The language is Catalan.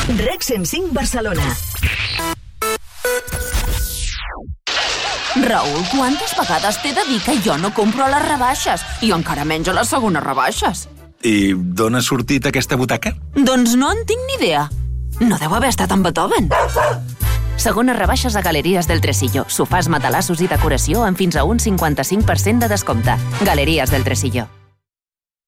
Rec 105 Barcelona. Raül, quantes vegades t'he de dir que jo no compro a les rebaixes i encara menys a les segones rebaixes? I d'on ha sortit aquesta butaca? Doncs no en tinc ni idea. No deu haver estat en Beethoven. Segones rebaixes a Galeries del Tresillo. Sofàs, matalassos i decoració amb fins a un 55% de descompte. Galeries del Tresillo.